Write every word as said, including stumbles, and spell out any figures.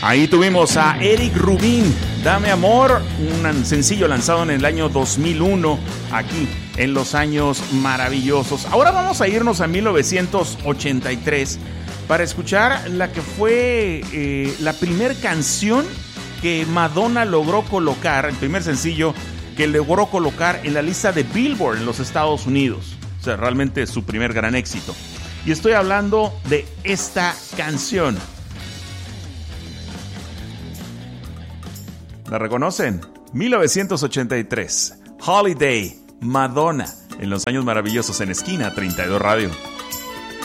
Ahí tuvimos a Eric Rubin, Dame Amor, un sencillo lanzado en el año dos mil uno, aquí en los años maravillosos. Ahora vamos a irnos a mil novecientos ochenta y tres para escuchar la que fue eh, la primer canción que Madonna logró colocar, el primer sencillo que logró colocar en la lista de Billboard en los Estados Unidos. O sea, realmente su primer gran éxito. Y estoy hablando de esta canción. ¿La reconocen? mil novecientos ochenta y tres. Holiday, Madonna, en los años maravillosos en Esquina treinta y dos Radio.